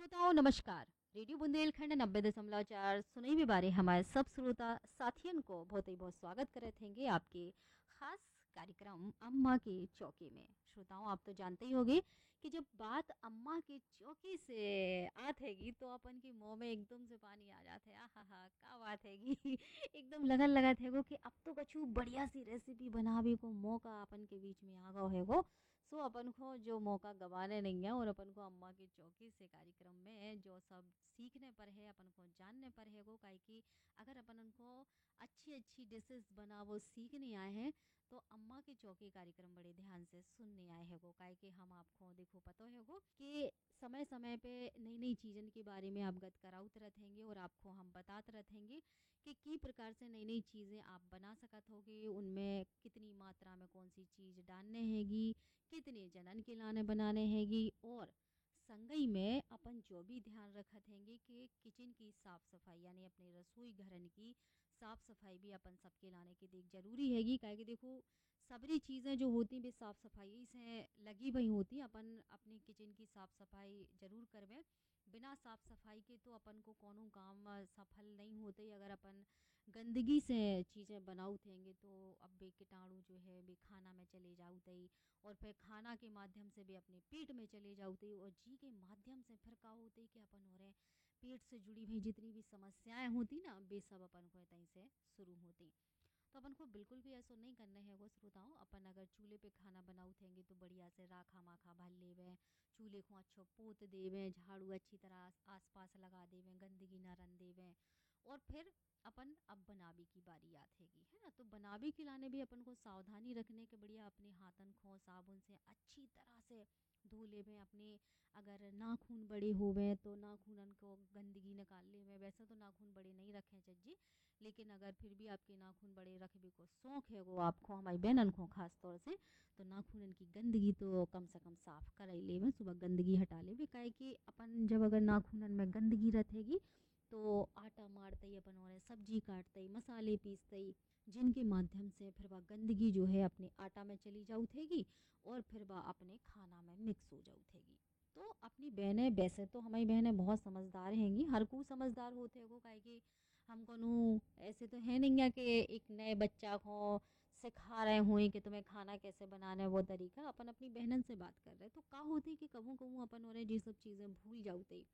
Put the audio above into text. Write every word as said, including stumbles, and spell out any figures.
श्रोताओं नमस्कार। रेडियो बुंदेलखंड नब्बे दशमलव चार सुनई में बारे हमारे सब श्रोता साथियन को बहुत ही बहुत स्वागत करे थेंगे आपके खास कार्यक्रम अम्मा के चौके में। श्रोताओं आप तो जानते ही होंगे कि जब बात अम्मा के चौके से आत हैगी तो अपन के मुंह में एकदम से पानी आ जाता है। आहा हा क्या बात हैगी एकदम लगन लगा थे कि अब तो कछु बढ़िया सी रेसिपी बनावे को मौका अपन के बीच में आ गओ हैगो। सो अपन को जो मौका गवाने नहीं है और अपन को अम्मा की चौकी से कार्यक्रम में जो सब सीखने पर है अपन को जानने पर है वो काहे कि अगर अपन उनको अच्छी अच्छी डिशेस बना वो सीखने आए हैं तो अम्मा की चौकी कार्यक्रम बड़े ध्यान से सुनने आए हैं वो काहे कि हम आपको देखो पता है वो कि समय समय पे नई नई चीज़न के बारे में अवगत कराउत रहेंगे और आपको हम बताते रहेंगे कि की प्रकार से नई नई चीज़ें आप बना सकत होगे, उनमें कितनी मात्रा में कौन सी चीज़ डालने हैगी, कितने जनन के लाने बनाने हैगी और संगई में अपन जो भी ध्यान रखत हैंगे कि किचन की साफ सफाई यानी अपने रसोई घरन की साफ सफाई भी अपन सबके लाने की देख जरूरी हैगी काहे कि देखो सबरी चीज़ें जो होती भी साफ सफाई से लगी भई होती अपन अपनी किचन की साफ सफाई जरूर करवे। बिना साफ सफाई के तो अपन को कोनो काम अ, सफल नहीं होते अगर अपन गंदगी से चीज़ें बनाउत हैंगे तो अब बे कीटाणु जो है बे खाना में चले जाउत ही और फिर खाना के माध्यम से भी अपने पेट में चले जाते और जी के माध्यम से फिर का होते कि अपन हो रहे पेट से जुड़ी हुई जितनी भी समस्याएं होती ना वे सब अपन को तहीं से शुरू होती। तो अपन को बिल्कुल भी ऐसा नहीं करना है वो श्रोताओं। अपन अगर चूल्हे पे खाना बनाऊ थेंगे तो बढ़िया से राखा माखा भर लेवे, चूल्हे को अच्छो पोत देवे, झाड़ू अच्छी तरह आस पास लगा देवे, गंदगी ना रन देवे और फिर अपन अब बनाबी की बारी आत हैगी है ना। तो बनाबी के लाने भी अपन को सावधानी रखने के बढ़िया अपने हाथन को साबुन से अच्छी तरह से धो लेवे। अपने अगर नाखून बड़े होवे तो नाखूनन को गंदगी निकाल लेवे। वैसे तो नाखून बड़े नहीं रखें चज्जी, लेकिन अगर फिर भी आपके नाखून बड़े रखने को शौक है वो आपको हमारी बहनन को खास तौर से तो नाखूनन की गंदगी तो कम से कम साफ कर ही लेवे, सुबह गंदगी हटा लेवे। काहे कि अपन जब अगर नाखूनन में गंदगी रहेगी तो आटा मारते ही अपन और सब्जी काटते ही मसाले पीसते ही जिनके माध्यम से फिर वह गंदगी जो है अपने आटा में चली जाऊ थेगी और फिर वह अपने खाना में मिक्स हो जाऊ थेगी। तो अपनी बहनें वैसे तो हमारी बहनें बहुत समझदार हैंगी, हर को समझदार होते हो काहे कि हम कोनो ऐसे तो है नहीं है कि एक नए बच्चा को सिखा रहे हुए कि तुम्हें खाना कैसे बनाना है वो तरीका। अपन अपनी बहनन से बात कर रहे तो का होती कि कहूँ कहूँ अपन और ये सब चीज़ें भूल जाते